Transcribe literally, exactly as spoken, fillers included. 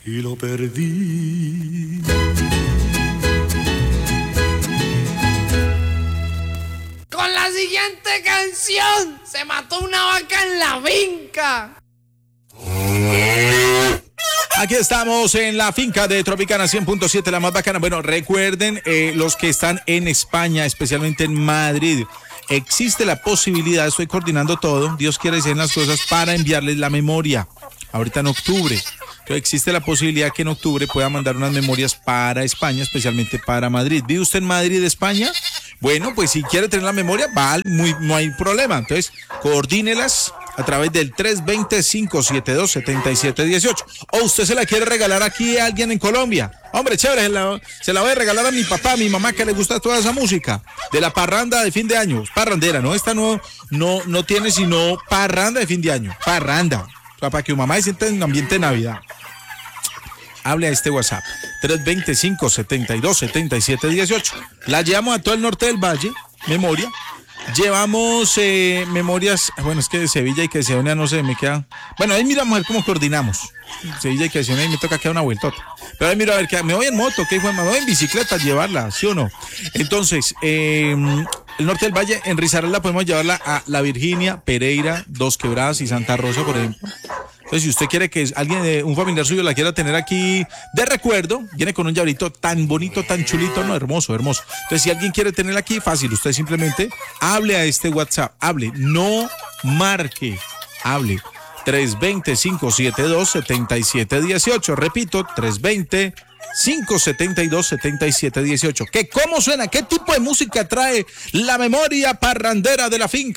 y lo perdí. Con la siguiente canción se mató una vaca en la finca. Aquí estamos en la finca de Tropicana cien punto siete, la más bacana. Bueno, recuerden, eh, los que están en España, especialmente en Madrid, existe la posibilidad, estoy coordinando todo, Dios quiere decir las cosas, para enviarles la memoria, ahorita en octubre. Entonces, existe la posibilidad que en octubre pueda mandar unas memorias para España, especialmente para Madrid. ¿Vive usted en Madrid, España? Bueno, pues si quiere tener la memoria, va, muy, no hay problema. Entonces, coordínelas a través del tres dos cero, cinco siete dos, siete siete uno ocho. O usted se la quiere regalar aquí a alguien en Colombia. Hombre, chévere, se la, se la voy a regalar a mi papá, a mi mamá, que le gusta toda esa música. De la parranda de fin de año. Parrandera, ¿no? Esta no, no, no tiene sino parranda de fin de año. Parranda. O sea, para que mi mamá se sienta en un ambiente de Navidad. Hable a este WhatsApp, tres dos cero, cinco siete dos, siete siete uno ocho. La llevamos a todo el norte del valle, memoria. Llevamos eh, memorias, bueno, es que de Sevilla y que de Sedona no sé, me queda. Bueno, ahí miramos a ver cómo coordinamos. Sevilla y que de Sedona y me toca quedar una vueltota. Pero ahí miro a ver, que me voy en moto, ¿qué hijo? Me voy en bicicleta a llevarla, ¿sí o no? Entonces, eh, el norte del valle, en Risaralda podemos llevarla a La Virginia, Pereira, Dos Quebradas y Santa Rosa, por ejemplo. Entonces, si usted quiere que alguien, un familiar suyo la quiera tener aquí de recuerdo, viene con un llaverito tan bonito, tan chulito, no, hermoso, hermoso. Entonces, si alguien quiere tenerla aquí, fácil, usted simplemente hable a este WhatsApp, hable, no marque, hable. tres dos cero, cinco siete dos, siete siete uno ocho, repito, tres dos cero, cinco siete dos, siete siete uno ocho. ¿Qué, cómo suena? ¿Qué tipo de música trae la memoria parrandera de la finca?